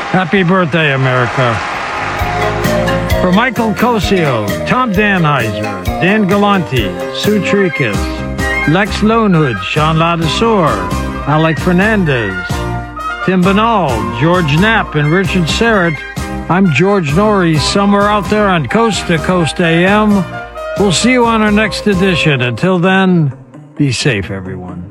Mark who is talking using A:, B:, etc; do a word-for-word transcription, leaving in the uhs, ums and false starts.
A: Happy birthday, America. For Michael Cosio, Tom Danheiser, Dan Galante, Sue Tricas, Lex Lonehood, Sean Ladisor, Alec Fernandez, Tim Banal, George Knapp, and Richard Serrett, I'm George Norrie, somewhere out there on Coast to Coast A M. We'll see you on our next edition. Until then, be safe, everyone.